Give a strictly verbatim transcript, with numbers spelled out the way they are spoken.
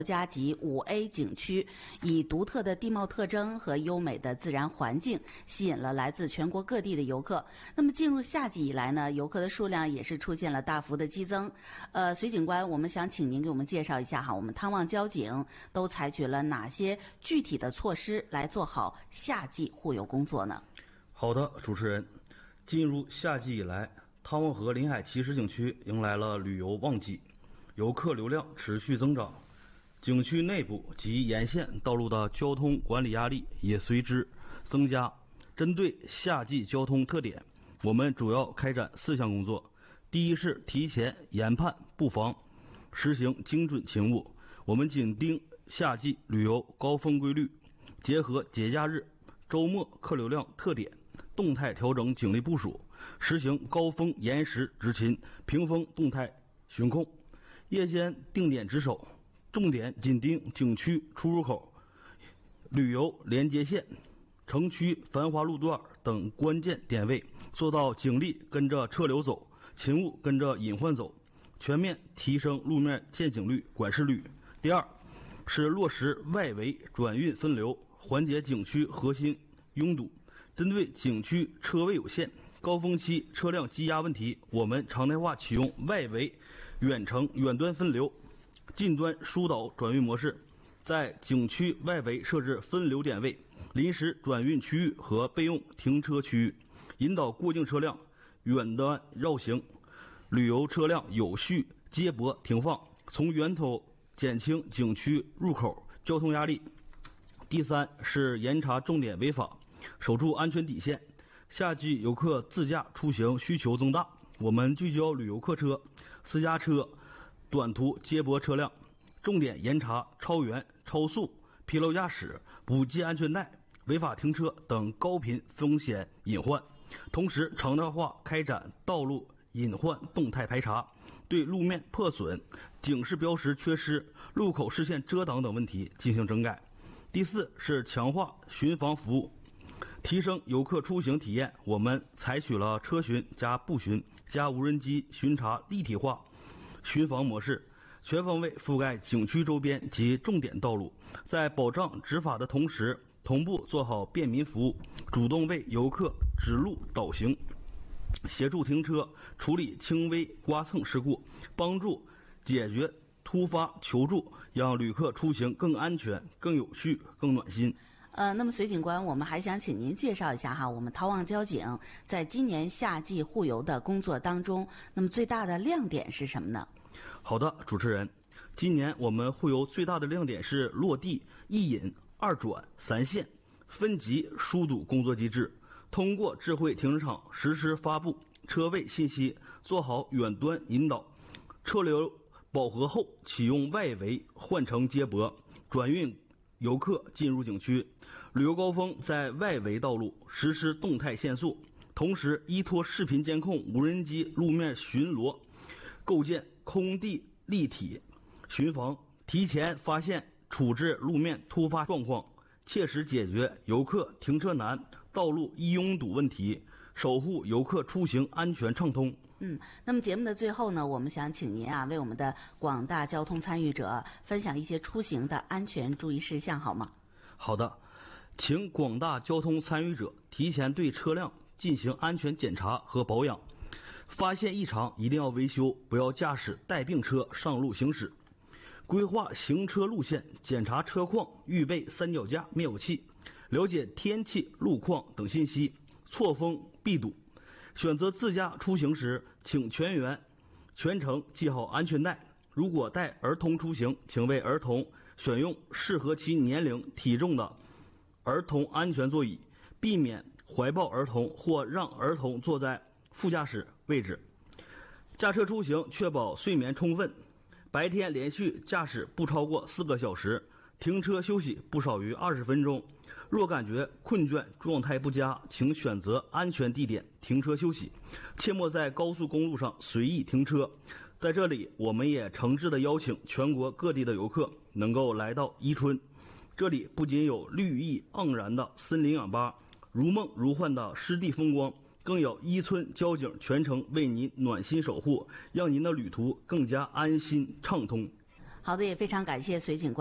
家级五 A 景区，以独特的地貌特征和优美的自然环境，吸引了来自全国各地的游客。那么进入夏季以来呢，游客的数量也是出现了大幅的激增。呃，隋警官，我们想请您给我们介绍一下哈，我们汤旺交警都采取了哪些具体的措施来做好夏季护游工作呢？ 好的，主持人，进入夏季以来，汤旺河临海奇石景区迎来了旅游旺季，游客流量持续增长。景区内部及沿线道路的交通管理压力也随之增加。针对夏季交通特点，我们主要开展四项工作。第一是提前研判布防，实行精准勤务。我们紧盯夏季旅游高峰规律，结合节假日、周末客流量特点，动态调整警力部署，实行高峰延时执勤、屏风动态巡控，夜间定点值守，重点紧盯景区出入口、旅游连接线、城区繁华路段等关键点位，做到警力跟着车流走，勤务跟着隐患走，全面提升路面见警率、管事率。第二是落实外围转运分流，缓解景区核心拥堵。针对景区车位有限、高峰期车辆积压问题，我们常态化启用外围远程远端分流、近端疏导转运模式，在景区外围设置分流点位、临时转运区域和备用停车区域，引导过境车辆远端绕行，旅游车辆有序接驳停放，从源头减轻景区入口交通压力。第三是严查重点违法，守住安全底线。夏季游客自驾出行需求增大，我们聚焦旅游客车、私家车、短途接驳车辆，重点严查超员、超速、疲劳驾驶、不系安全带、违法停车等高频风险隐患，同时常态化开展道路隐患动态排查，对路面破损、警示标识缺失、路口视线遮挡等问题进行整改。第四是强化巡防服务，提升游客出行体验，我们采取了车巡加步巡加无人机巡查立体化巡防模式，全方位覆盖景区周边及重点道路，在保障执法的同时，同步做好便民服务，主动为游客指路导行，协助停车，处理轻微刮蹭事故，帮助解决突发求助，让旅客出行更安全、更有序、更暖心。 呃，那么隋警官，我们还想请您介绍一下哈，我们汤旺交警在今年夏季护游的工作当中，那么最大的亮点是什么呢？ 好的，主持人，今年我们护游最大的亮点是落地一引、二转、三线分级疏堵工作机制，通过智慧停车场实时发布车位信息，做好远端引导，车流饱和后启用外围换乘接驳，转运游客进入景区。旅游高峰在外围道路实施动态限速，同时依托视频监控、无人机路面巡逻，构建空地立体巡防，提前发现处置路面突发状况，切实解决游客停车难、道路易拥堵问题，守护游客出行安全畅通。 嗯，那么节目的最后呢，我们想请您啊，为我们的广大交通参与者分享一些出行的安全注意事项，好吗？ 好的，请广大交通参与者提前对车辆进行安全检查和保养，发现异常一定要维修，不要驾驶带病车上路行驶。规划行车路线，检查车况，预备三脚架、灭火器，了解天气、路况等信息，错峰避堵。选择自驾出行时，请全员全程系好安全带。如果带儿童出行，请为儿童选用适合其年龄体重的儿童安全座椅，避免怀抱儿童或让儿童坐在副驾驶位置。驾车出行确保睡眠充分，白天连续驾驶不超过四个小时，停车休息不少于二十分钟。若感觉困倦、状态不佳，请选择安全地点停车休息，切莫在高速公路上随意停车。在这里，我们也诚挚地邀请全国各地的游客能够来到伊春，这里不仅有绿意盎然的森林氧吧、如梦如幻的湿地风光，更有伊春交警全程为您暖心守护，让您的旅途更加安心畅通。 好的，也非常感谢隋警官。